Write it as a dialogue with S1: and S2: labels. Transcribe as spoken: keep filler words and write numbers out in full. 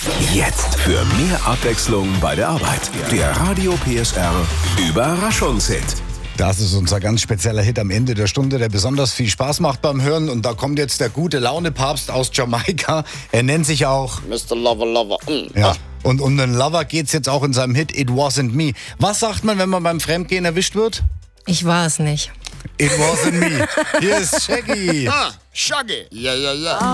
S1: Jetzt für mehr Abwechslung bei der Arbeit. Der Radio P S R Überraschungshit.
S2: Das ist unser ganz spezieller Hit am Ende der Stunde, der besonders viel Spaß macht beim Hören. Und da kommt jetzt der gute Laune-Papst aus Jamaika. Er nennt sich auch
S3: Mister Lover Lover. Mm.
S2: Ja. Und um den Lover geht's jetzt auch in seinem Hit It Wasn't Me. Was sagt man, wenn man beim Fremdgehen erwischt wird?
S4: Ich war es nicht.
S2: It wasn't me. Hier ist Shaggy.
S3: Ah, Shaggy. Ja, ja, ja.